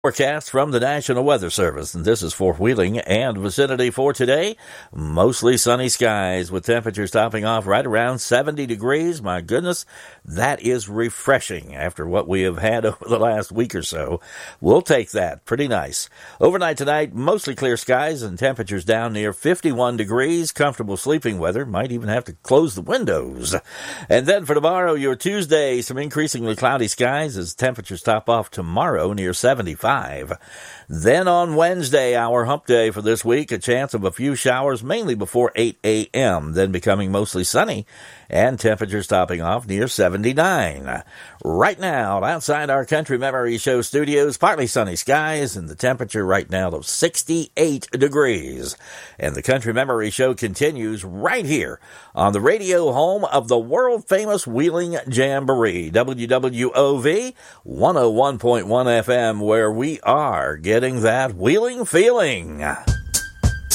Forecast from the National Weather Service, and this is for Wheeling and vicinity for today. Mostly sunny skies with temperatures topping off right around 70 degrees. My goodness, that is refreshing after what we have had over the last week or so. We'll take that. Pretty nice. Overnight tonight, mostly clear skies and temperatures down near 51 degrees. Comfortable sleeping weather. Might even have to close the windows. And then for tomorrow, your Tuesday, some increasingly cloudy skies as temperatures top off tomorrow near 75. Then on Wednesday, our hump day for this week, a chance of a few showers, mainly before 8 a.m., then becoming mostly sunny, and temperatures topping off near 79. Right now, outside our Country Memory Show studios, partly sunny skies, and the temperature right now of 68 degrees. And the Country Memory Show continues right here on the radio home of the world-famous Wheeling Jamboree, WWOV 101.1 FM, where we are getting that Wheeling feeling.